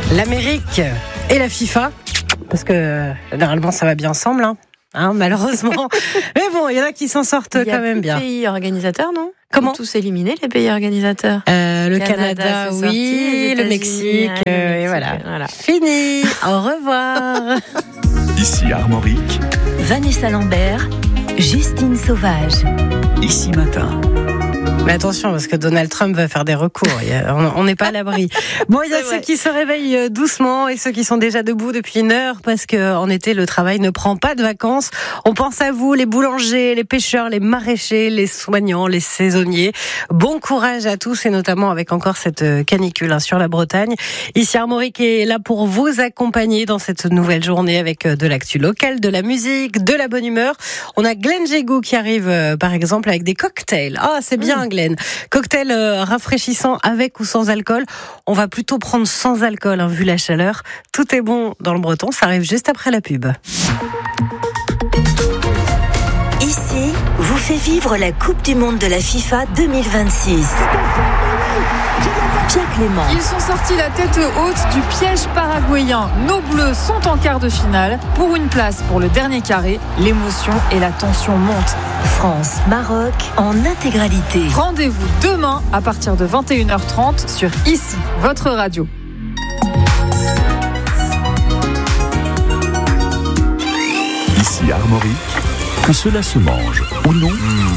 L'Amérique et la FIFA, parce que généralement ça va bien ensemble, malheureusement. Mais bon, il y en a qui s'en sortent quand même bien. Il y a plus de pays organisateurs, non ? Comment ? Tous éliminés, les pays organisateurs. Le Canada, oui, le Mexique, et voilà. Fini. Au revoir. Ici Armorique. Vanessa Lambert, Justine Sauvage. Ici Matin. Mais attention, parce que Donald Trump va faire des recours. On n'est pas à l'abri. Bon, il y a ceux qui se réveillent doucement et ceux qui sont déjà debout depuis une heure parce qu'en été, le travail ne prend pas de vacances. On pense à vous, les boulangers, les pêcheurs, les maraîchers, les soignants, les saisonniers. Bon courage à tous et notamment avec encore cette canicule sur la Bretagne. Ici Armorique est là pour vous accompagner dans cette nouvelle journée avec de l'actu locale, de la musique, de la bonne humeur. On a Glenn Jégou qui arrive par exemple avec des cocktails. Ah, c'est bien Glenn. Cocktail rafraîchissant avec ou sans alcool. On va plutôt prendre sans alcool vu la chaleur. Tout est bon dans le breton. Ça arrive juste après la pub. Ici vous fait vivre la Coupe du Monde de la FIFA 2026. Pierre Clément. Ils sont sortis la tête haute du piège paraguayen. Nos Bleus sont en quart de finale. Pour une place pour le dernier carré, l'émotion et la tension montent. France-Maroc en intégralité. Rendez-vous demain à partir de 21h30 sur Ici, votre radio. Ici Armorique. Que cela se mange ou non,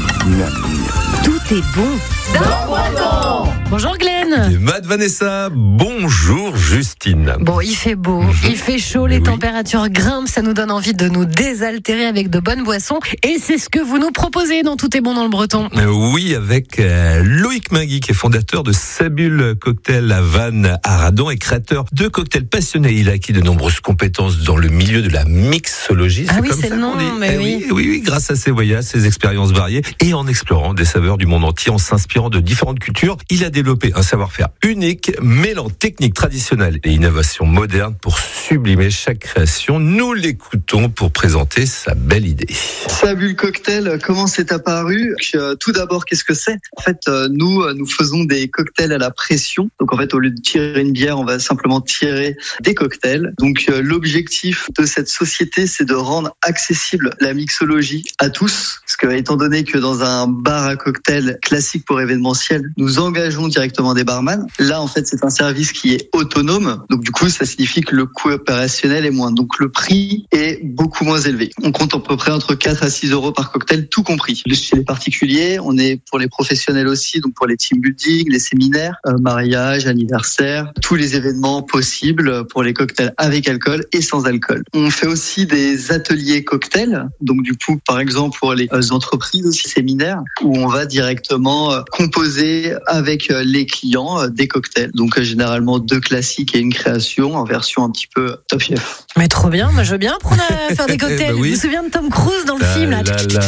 Tout est bon dans Breton. Bonjour Glenn. Mad Vanessa, bonjour Justine. Bon, il fait beau, il fait chaud, les températures grimpent, ça nous donne envie de nous désaltérer avec de bonnes boissons et c'est ce que vous nous proposez dans Tout est bon dans le breton. Oui, avec Loïc Mingui qui est fondateur de Sabule Cocktail à Vannes à Radon et créateur de cocktails passionnés. Il a acquis de nombreuses compétences dans le milieu de la mixologie. Ah oui, comme c'est ça le nom, qu'on dit. mais Oui, grâce à ses voyages, ses expériences variées et en explorant des saveurs du monde entier, en s'inspirant de différentes cultures, il a développé un savoir-faire unique, mêlant techniques traditionnelles et innovations modernes pour sublimer chaque création. Nous l'écoutons pour présenter sa belle idée. Sabule Cocktail, comment c'est apparu ? Tout d'abord, qu'est-ce que c'est ? En fait, nous faisons des cocktails à la pression. Donc en fait, au lieu de tirer une bière, on va simplement tirer des cocktails. Donc l'objectif de cette société, c'est de rendre accessible la mixologie à tous. Parce que étant donné que dans un bar à cocktail classique pour événementiel, nous engageons directement des barman. Là, en fait, c'est un service qui est autonome. Donc du coup, ça signifie que le coût opérationnel est moindre. Donc le prix est beaucoup moins élevé. On compte à peu près entre 4 à 6 euros par cocktail, tout compris. Chez les particuliers, on est pour les professionnels aussi, donc pour les team building, les séminaires, mariage, anniversaire, tous les événements possibles pour les cocktails avec alcool et sans alcool. On fait aussi des ateliers cocktails. Donc du coup, par exemple, pour les entreprises aussi, séminaires, où on va directement composer avec les clients des cocktails. Donc généralement 2 classiques et une création en version un petit peu top chef. Mais trop bien, moi je veux bien apprendre à faire des cocktails. Je me souviens de Tom Cruise dans le film là.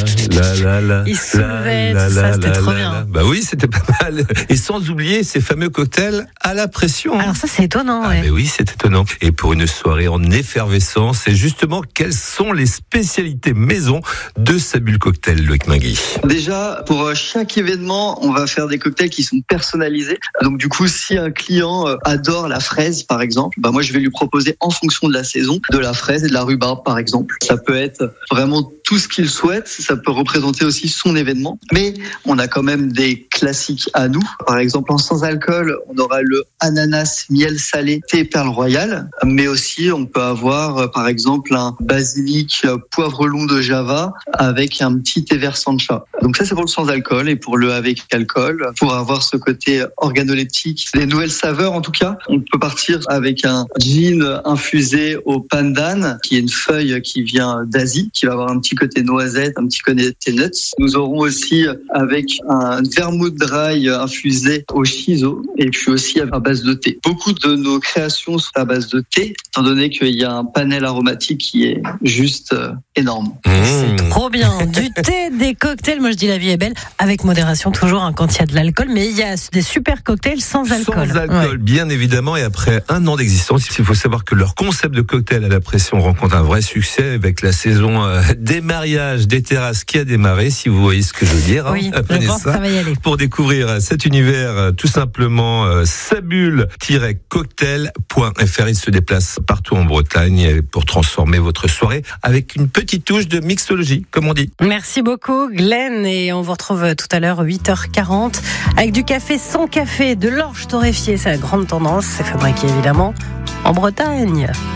Il soulevait tout ça, c'était trop bien. Bah oui, c'était pas mal. Et sans oublier ces fameux cocktails à la pression. Alors ça c'est étonnant. Mais oui, c'est étonnant. Et pour une soirée en effervescence, c'est justement quelles sont les spécialités maison de Sabule Cocktail, Loïc Mingui. Déjà, pour chaque événement, on va faire des cocktails qui sont personnalisés. Donc du coup, si un client adore la fraise, par exemple, moi je vais lui proposer en fonction de la saison, de la fraise et de la rhubarbe, par exemple. Ça peut être vraiment tout ce qu'il souhaite. Ça peut représenter aussi son événement. Mais on a quand même des classiques à nous. Par exemple, en sans alcool, on aura le ananas, miel salé, thé perle royale. Mais aussi, on peut avoir, par exemple, un basilic, poivre long de Java avec un petit thé vert sancha. Donc ça, c'est pour le sans alcool et pour le avec alcool. Pour avoir ce côté organoleptique, les nouvelles saveurs en tout cas. On peut partir avec un gin infusé au pandan, qui est une feuille qui vient d'Asie, qui va avoir un petit côté noisette, un petit côté nuts. Nous aurons aussi avec un vermouth dry infusé au shiso et puis aussi à base de thé. Beaucoup de nos créations sont à base de thé, étant donné qu'il y a un panel aromatique qui est juste énorme. C'est trop bien. Du thé, des cocktails, moi je dis la vie est belle, avec modération toujours quand il y a de l'alcool, mais il y a des super cocktails sans alcool. Sans alcool, bien évidemment, et après 1 an d'existence, il faut savoir que leur concept de cocktail à la pression rencontre un vrai succès avec la saison des mariages, des terrasses qui a démarré, si vous voyez ce que je veux dire. Oui, je pense que ça va y aller. Pour découvrir cet univers, tout simplement, sabule-cocktail.fr. Il se déplace partout en Bretagne pour transformer votre soirée avec une petite touche de mixologie, comme on dit. Merci beaucoup, Glenn. Et on vous retrouve tout à l'heure, 8h40, avec du café sans café, de l'orge torréfiée. C'est la grande tendance. C'est fabriqué évidemment en Bretagne.